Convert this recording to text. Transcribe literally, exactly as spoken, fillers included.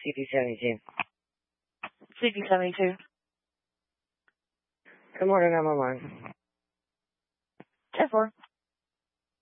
C P seventy-two. C P seventy-two. Good morning, nine one one. ten four.